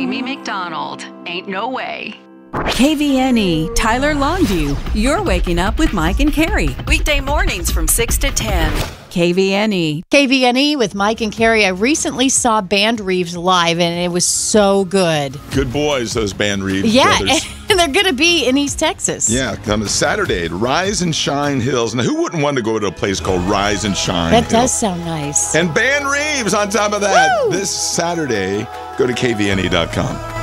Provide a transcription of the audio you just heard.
Amy McDonald. Ain't no way. KVNE, Tyler Longview. You're waking up with Mike and Carrie. Weekday mornings from 6 to 10. KVNE. KVNE with Mike and Carrie. I recently saw Band Reeves live, and it was so good. Good boys, those Band Reeves Yeah, brothers. and they're going to be in East Texas. Yeah, on a Saturday at Rise and Shine Hills. Now, who wouldn't want to go to a place called Rise and Shine That Hills? does sound nice. And Band Reeves on top of that. Woo! This Saturday, go to kvne.com.